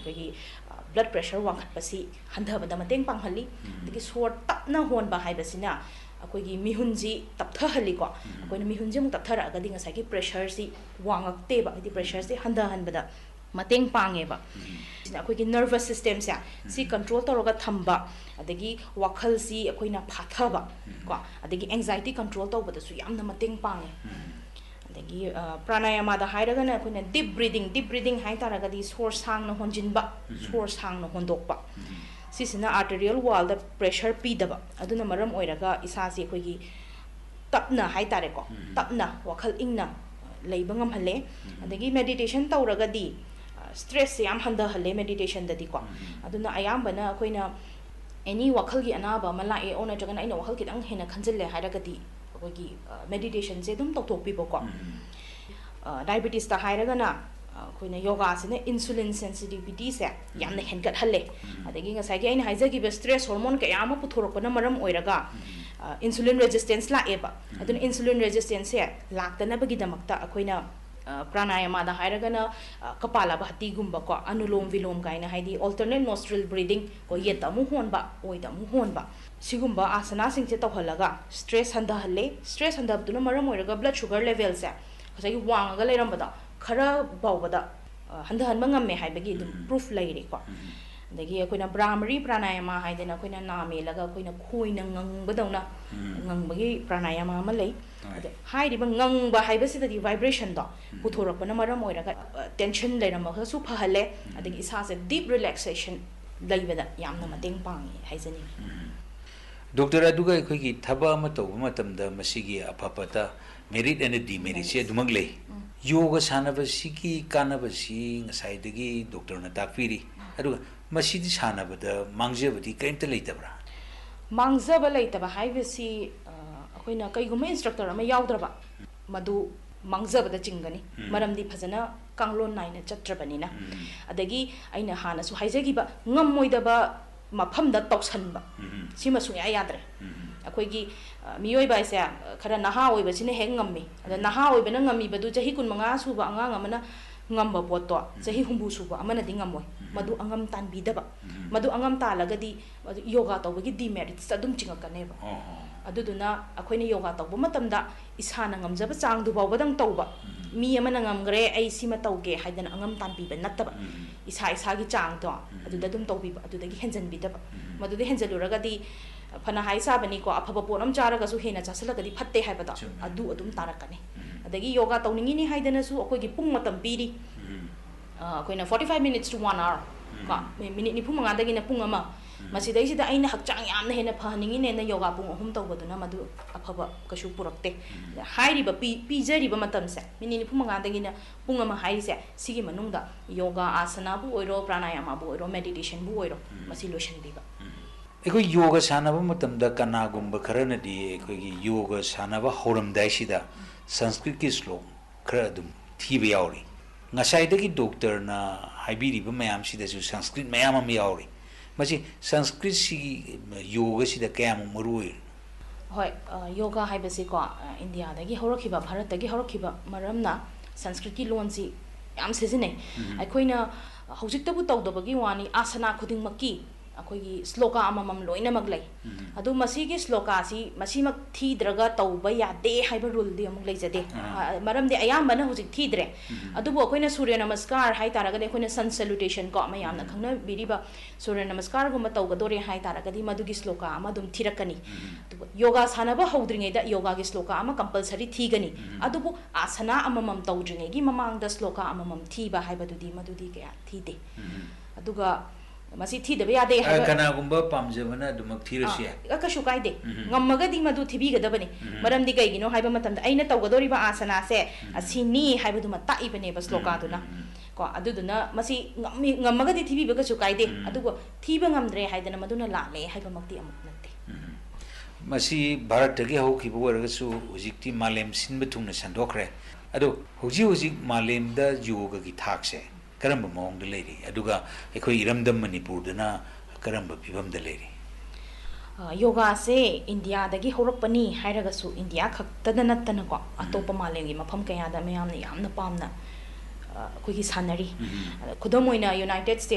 ꯑꯩꯈꯣꯏꯒꯤ blood pressure ꯋꯥꯡꯈꯠꯄꯁꯤ ꯍꯟꯊꯕꯗ ꯃꯇꯦꯡ ꯄꯥꯡꯍꯜꯂꯤ ꯑꯗꯒꯤ ꯁꯣꯔ ꯇꯞꯅ ꯍꯣꯟꯕ ꯍꯥꯏꯕꯁꯤꯅ ꯑꯩꯈꯣꯏꯒꯤ ꯃꯤꯍꯨꯟꯁꯤ ꯇꯞꯊꯍꯜꯂꯤꯀꯣ ꯑꯩꯈꯣꯏꯅ ꯃꯤꯍꯨꯟꯁꯤ ꯑꯃꯨꯛ ꯇꯞꯊꯔꯛꯑꯒꯗꯤ ꯉꯁꯥꯏꯒꯤ ꯄ꯭ꯔꯦꯁꯔꯁꯤ ꯋꯥꯡꯉꯛꯇꯦꯕ ꯍꯥꯏꯗꯤ ꯄ꯭ꯔꯦꯁꯔꯁꯤ ꯍꯟꯊꯍꯟꯕꯗ ꯃꯇꯦꯡ ꯄꯥꯡꯉꯦꯕ ꯁꯤꯅ ꯑꯩꯈꯣꯏꯒꯤ ꯅꯔꯚꯁ ꯁꯤꯁꯇꯦꯝꯁꯦ ꯁꯤ ꯀꯟꯇ꯭ꯔꯣꯜ ꯇꯧꯔꯒ ꯊꯝꯕ ꯑꯗꯒꯤ ꯋꯥꯈꯜꯁꯤ ꯑꯩꯈꯣꯏꯅ ꯐꯥꯊꯕ ꯀꯣ ꯑꯗꯒꯤ ꯑꯦꯡꯖꯥꯏꯇꯤ ꯀꯟꯇ꯭ꯔꯣꯜ ꯇꯧꯕꯗꯁꯨ ꯌꯥꯝꯅ ꯃꯇꯦꯡ ꯄꯥꯡꯉꯦ ꯑꯗꯒꯤ ꯄ꯭ꯔꯥꯅꯥꯌꯥꯃꯥꯗ ꯍꯥꯏꯔꯒꯅ ꯑꯩꯈꯣꯏꯅ ꯗꯤꯞ ꯕ꯭ꯔꯤꯗꯤꯡ ꯍꯥꯏꯇꯥꯔꯒꯗꯤ ꯁꯣꯔ ꯁꯥꯡꯅ ꯍꯣꯟꯖꯤꯟꯕ ꯁꯣꯔ ꯁꯥꯡꯅ ꯍꯣꯟꯗꯣꯛꯄ ꯁꯤꯁꯤꯅ ꯑꯥꯔꯇꯦꯔꯤꯌꯦꯜ ꯋꯥꯜꯗ ꯄ꯭ꯔꯦꯁꯔ ꯄꯤꯗꯕ ꯑꯗꯨꯅ ꯃꯔꯝ ꯑꯣꯏꯔꯒ ꯏꯁꯥꯁꯤ ꯑꯩꯈꯣꯏꯒꯤ ꯇꯞꯅ ꯍꯥꯏꯇꯥꯔꯦꯀꯣ ꯇꯞꯅ ꯋꯥꯈꯜ ꯏꯪꯅ ꯂꯩꯕ ꯉꯝꯍꯜꯂꯦ ꯑꯗꯒꯤ ꯃꯦꯗꯤꯇꯦꯁꯟ ꯇꯧꯔꯒꯗꯤ ꯁ꯭ꯇ꯭ꯔꯦꯁꯁꯦ ꯌꯥꯝ ꯍꯟꯊꯍꯜꯂꯦ ꯃꯦꯗꯤꯇꯦꯁꯟꯗꯗꯤꯀꯣ ꯑꯗꯨꯅ ꯑꯌꯥꯝꯕꯅ ꯑꯩꯈꯣꯏꯅ ꯑꯦꯅꯤ ꯋꯥꯈꯜꯒꯤ ꯑꯅꯥꯕ ꯑꯃ ꯂꯥꯛꯑꯦ ꯑꯣ ꯅꯠꯇ꯭ꯔꯒꯅ ꯑꯩꯅ ꯋꯥꯈꯜ ꯈꯤꯇꯪ ꯍꯦꯟꯅ ꯈꯟꯖꯤꯜꯂꯦ ꯍꯥꯏꯔꯒꯗꯤ ꯑꯩꯈꯣꯏꯒꯤ ꯃꯦꯗꯤꯇꯦꯁꯟꯁꯦ ꯑꯗꯨꯝ ꯇꯧꯊꯣꯛꯄꯤꯕꯀꯣ ꯗꯥꯏꯕꯦꯇꯤꯁꯇ ꯍꯥꯏꯔꯒꯅ ꯑꯩꯈꯣꯏꯅ ꯌꯣꯒꯥꯁꯤꯅ ꯏꯟꯁꯨꯂꯤꯟ ꯁꯦꯟꯁꯤꯇꯤꯚꯤꯇꯤꯁꯦ ꯌꯥꯝꯅ ꯍꯦꯟꯒꯠꯍꯜꯂꯦ ꯑꯗꯒꯤ ꯉꯁꯥꯏꯒꯤ ꯑꯩꯅ ꯍꯥꯏꯖꯈꯤꯕ ꯁ꯭ꯇ꯭ꯔꯦꯁ ꯍꯣꯔꯃꯣꯟ ꯀꯌꯥ ꯑꯃ ꯄꯨꯊꯣꯔꯛꯄꯅ ꯃꯔꯝ ꯑꯣꯏꯔꯒ insulin resistance ꯂꯥꯛꯑꯦꯕ ꯑꯗꯨꯅ insulin resistance ꯁꯦ ꯂꯥꯛꯇꯅꯕꯒꯤꯗꯃꯛꯇ ꯑꯩꯈꯣꯏꯅ ꯄ꯭ꯔꯥꯅꯥꯌꯥꯃꯥꯗ ꯍꯥꯏꯔꯒꯅ ꯀꯄꯥꯂꯚꯥꯇꯤꯒꯨꯝꯕ ꯀꯣ ꯑꯅꯨꯂꯣꯝ ꯚꯤꯂꯣꯝ ꯀꯥꯏꯅ ꯍꯥꯏꯗꯤ alternate nostril breathing ꯀꯣ ꯌꯦꯠꯇ ꯑꯃꯨꯛ ꯍꯣꯟꯕ ꯑꯣꯏꯗ ꯑꯃꯨꯛ ꯍꯣꯟꯕ ꯁꯤꯒꯨꯝꯕ ꯑꯥꯁꯅꯥꯁꯤꯡꯁꯦ ꯇꯧꯍꯜꯂꯒ ꯁ꯭ꯇ꯭ꯔꯦꯁ ꯍꯟꯊꯍꯜꯂꯦ ꯁ꯭ꯇ꯭ꯔꯦꯁ ꯍꯟꯊꯕꯗꯨꯅ ꯃꯔꯝ ꯑꯣꯏꯔꯒ ꯕ꯭ꯂꯗ ꯁꯨꯒꯔ ꯂꯦꯚꯦꯜꯁꯦ ꯉꯁꯥꯏꯒꯤ ꯋꯥꯡꯉꯒ ꯂꯩꯔꯝꯕꯗꯣ ꯈꯔ ꯐꯥꯎꯕꯗ ꯍꯟꯊꯍꯟꯕ ꯉꯝꯃꯦ ꯍꯥꯏꯕꯒꯤ ꯑꯗꯨꯝ ꯄ꯭ꯔꯨꯐ ꯂꯩꯔꯦꯀꯣ ꯑꯗꯒꯤ ꯑꯩꯈꯣꯏꯅ ꯕ꯭ꯔꯥꯍꯃꯔꯤ ꯄ꯭ꯔꯥꯅꯥꯌꯥꯃꯥ ꯍꯥꯏꯗꯅ ꯑꯩꯈꯣꯏꯅ ꯅꯥ ꯃꯦꯜꯂꯒ ꯑꯩꯈꯣꯏꯅ ꯈꯣꯏꯅ ꯉꯪꯕꯗꯧꯅ ꯉꯪꯕꯒꯤ ꯄ꯭ꯔꯥꯅꯥꯌꯥꯃꯥ ꯑꯃ ꯂꯩ ꯑꯗ ꯍꯥꯏꯔꯤꯕ ꯉꯪꯕ ꯍꯥꯏꯕꯁꯤꯗꯗꯤ ꯚꯥꯏꯕ꯭ꯔꯦꯁꯟꯗꯣ ꯄꯨꯊꯣꯔꯛꯄꯅ ꯃꯔꯝ ꯑꯣꯏꯔꯒ ꯇꯦꯟꯁꯟ ꯂꯩꯔꯝꯃꯒꯁꯨ ꯐꯍꯜꯂꯦ ꯑꯗꯒꯤ ꯏꯁꯥꯁꯦ ꯗꯤꯞ ꯔꯤꯂꯦꯛꯁꯦꯁꯟ ꯂꯩꯕꯗ ꯌꯥꯝꯅ ꯃꯇꯦꯡ ꯄꯥꯡꯉꯤ ꯍꯥꯏꯖꯅꯤꯡꯉꯤ ꯗꯣꯛꯇꯔ ꯑꯗꯨꯒ ꯑꯩꯈꯣꯏꯒꯤ ꯊꯕꯛ ꯑꯃ ꯇꯧꯕ ꯃꯇꯝꯗ ꯃꯁꯤꯒꯤ ꯑꯐꯕꯇ ꯃꯦꯔꯤꯠ ꯑꯦꯟड ꯗꯤꯃꯦꯔꯤꯠꯁꯦ ꯑꯗꯨꯃꯛ ꯂꯩ ꯌꯣꯒ ꯁꯥꯟꯅꯕꯁꯤꯒꯤ ꯀꯥꯟꯅꯕꯁꯤ ꯉꯁꯥꯏꯗꯒꯤ ꯗꯣꯛꯇꯔꯅ ꯇꯥꯛꯄꯤꯔꯤ ꯑꯗꯨꯒ ꯃꯁꯤꯗꯤ ꯁꯥꯟꯅꯕꯗ ꯃꯥꯡꯖꯕꯗꯤ ꯀꯔꯤꯝꯇ ꯂꯩꯇꯕ꯭ꯔꯥ ꯃꯥꯡꯖꯕ ꯂꯩꯇꯕ ꯍꯥꯏꯕꯁꯤ ꯑꯩꯈꯣꯏꯅ ꯀꯩꯒꯨꯝꯕ ꯏꯟꯁꯇ꯭ꯔꯛꯇꯔ ꯑꯃ ꯌꯥꯎꯗ꯭ꯔꯕ ꯃꯗු ꯃꯥꯡꯖꯕꯗ ꯆꯤꯡꯒꯅꯤ ꯃꯔꯝꯗꯤ ꯐꯖꯅ ꯀꯥꯡꯂꯣꯟ ꯅꯥꯏꯅ ꯆꯠꯇ꯭ꯔꯕꯅꯤꯅ ꯑꯗꯒꯤ ꯑꯩꯅ ꯍꯥꯟꯅꯁꯨ ꯍꯥꯏꯖꯈꯤꯕ ꯉꯝꯃꯣꯏꯗꯕ ꯃꯐꯝꯗ ꯇꯧꯁꯟꯕ ꯁꯤꯃ ꯁꯨꯡꯌꯥ ꯌꯥꯗ꯭ꯔꯦ ꯑꯩꯈꯣꯏꯒꯤ ꯃꯤꯑꯣꯏꯕ ꯍꯥꯏꯁꯦ ꯈꯔ ꯅꯍꯥ ꯑꯣꯏꯕꯁꯤꯅ ꯍꯦꯛ ꯉꯝꯃꯤ ꯑꯗ ꯅꯍꯥ ꯑꯣꯏꯕꯅ ꯉꯝꯃꯤꯕꯗꯨ ꯆꯍꯤ 15 ꯁꯨꯕ ꯑꯉꯥꯡ ꯑꯃꯅ ꯉꯝꯕ ꯄꯣꯠꯇꯣ ꯆꯍꯤ 60 ꯁꯨꯕ ꯑꯃꯅꯗꯤ ꯉꯝꯃꯣꯏ ꯃꯗꯨ ꯑꯉꯝ तानबीदबा मधु अंगम तालगदी योगा तौबगी डिमेरिट्स अदुम चिंगकनेबा अदुदुना अखोइना योगा तौबा मतमदा इसाना ngamjaba चांगदु बावबदंग तौबा मी अमना ngamgre ai sima तौगे हाइदना अंगम तानबीबा नत्तबा इसा इसागी चांगदो अदुदा दुम तौबीबा अदुदगी हेंजनबीदबा मदुदे हेंजलुरगदी फना हाइ साबनी को अफबा पोरम चारगसु हेना चासलगदी फत्ते हाइबदा अदु अदुम तारकने अदगी योगा तौनिंगिनी हाइदनासु अखोइगी पुंग मतम पीरी अखोइना 45 minutes to 1 hour का मिनिट निफु मंगादगिना पुंग अमा मसिदैसिदा आइना हक्चांग यामना हेना फहनिंगिनेना योगा पुंग अहुम तौबदुना मदु अफबा कशु पुरक्ते हाइरिबा पीजरिबा मतमसे मिनिट निफु मंगादगिना पुंग अमा हाइसे सिगी मनुंगदा योगा आसना बु ओइरो प्राणायाम बु ओइरो मेडिटेशन बु ओइरो मसि लोशनबीबा एखो योगा सानबा मतमदा कनागुंबा खरनदी एखोगी योगा सानबा हौरमदाइसिदा संस्कृत की श्लोक खर अदुम थीबा यावरी ngasai doctor na haibiri ba mayam sidaju sanskrit mayam am yauri masi sanskrit si yoga sida kayam marui hoi yoga haibasi ko india dagi horakhiba bharat dagi horakhiba maramna sanskrit ki lon si yam sejine aikoina hojikta bu tawdabagi wani asana khuding makki अखोगी shloka अममम लोइनमक लै अदु मसीगी श्लोका सी मसीमक थीद्रगा तौबा यादे हाइबा rule दि अमुक लैजदे मरम दे अयामबना हुजिक थीद्रे अदुबो अखोइना सूर्य नमस्कार high तारगदे अखोइना सन salutation को मयामना खंगना बिरिबा सूर्य नमस्कार गुम तौगदोरे हाइ तारगदि मदुगी श्लोका अमा दुम थीरकनी योगा सानबा हौद्रिङैदा योगागी श्लोका अमा कंपल्सरी थीगनी अदुबो आसना अममम तौद्रिङैगी ममांगदा श्लोका अममम थीबा हाइबदुदी मदुदी कया थीदे अदुगा मसी थीदबे यादे कनागुंबा पामजबना दुमक थीरसिया कशु कायदे ngamaगदी मदु थीबीगदबने मरमदि कइगिनो हाइबा मतमदा अइना तौगदोरिबा आसना से असिनी हाइबदुमा ताइबने बस लोकादुना को अदुदुना मसी ngamaगदी थीबीबा कशु कायदे अदुगो थीबा ngamdre हाइदना मदुना लाले हाइबा मक्ति अमुक नते मसी भारत दगे हौखिबो वरगसु हुजिक्ति मालेम सिनबा थुंगना संदोखरे अदो हुजी मालेमदा योगा की थाकसे करंब मौंग लेरी अदुगा एखोई इरमदम मणिपुरदना करंब फिबम द लेरी योगा से इंडिया दगी होरकपनी हाइरगसु इंडिया खक्तदा नत्तना को अतोप मालेंगी मफम कयादा मयामना यामना पामना अखोगी सानरी खुदम ओइना यूनाइटेड